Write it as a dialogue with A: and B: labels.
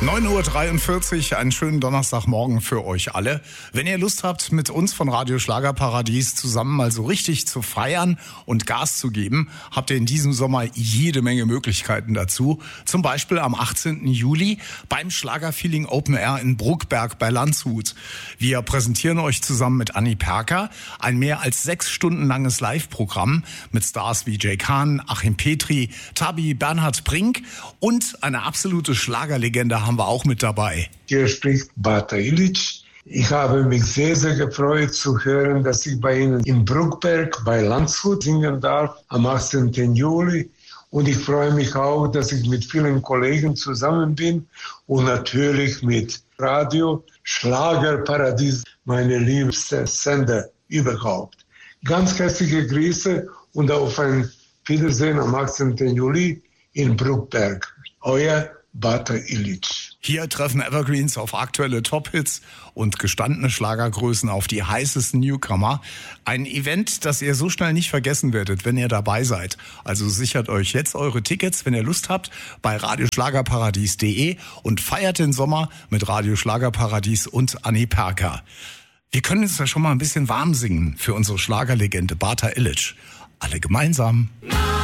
A: 9:43 Uhr, einen schönen Donnerstagmorgen für euch alle. Wenn ihr Lust habt, mit uns von Radio Schlagerparadies zusammen mal so richtig zu feiern und Gas zu geben, habt ihr in diesem Sommer jede Menge Möglichkeiten dazu. Zum Beispiel am 18. Juli beim Schlagerfeeling Open Air in Bruckberg bei Landshut. Wir präsentieren euch zusammen mit Anni Perker ein mehr als 6 Stunden langes Live-Programm mit Stars wie Jay Kahn, Achim Petri, Tabi, Bernhard Brink und eine absolute Schlagerlegende haben wir auch mit dabei.
B: Hier spricht Bata Ilic. Ich habe mich sehr, sehr gefreut zu hören, dass ich bei Ihnen in Bruckberg bei Landshut singen darf am 18. Juli. Und ich freue mich auch, dass ich mit vielen Kollegen zusammen bin und natürlich mit Radio Schlagerparadies, meine liebste Sender überhaupt. Ganz herzliche Grüße und auf ein Wiedersehen am 18. Juli in Bruckberg. Euer Bata Ilic.
A: Hier treffen Evergreens auf aktuelle Top-Hits und gestandene Schlagergrößen auf die heißesten Newcomer. Ein Event, das ihr so schnell nicht vergessen werdet, wenn ihr dabei seid. Also sichert euch jetzt eure Tickets, wenn ihr Lust habt, bei radioschlagerparadies.de und feiert den Sommer mit Radio Schlagerparadies und Anni Perker. Wir können uns da schon mal ein bisschen warm singen für unsere Schlagerlegende Bata Ilic. Alle gemeinsam.